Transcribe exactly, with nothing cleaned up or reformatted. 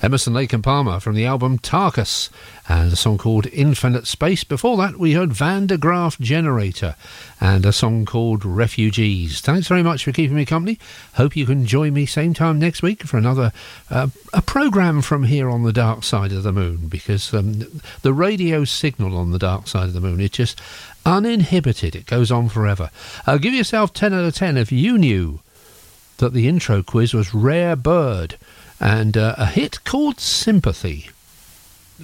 Emerson, Lake and Palmer from the album Tarkus, and a song called Infinite Space. Before that, we heard Van der Graaf Generator and a song called Refugees. Thanks very much for keeping me company. Hope you can join me same time next week for another uh, a programme from here on the dark side of the moon, because um, the radio signal on the dark side of the moon, it's just uninhibited. It goes on forever. Uh, give yourself ten out of ten if you knew that the intro quiz was Rare Bird and uh, a hit called Sympathy.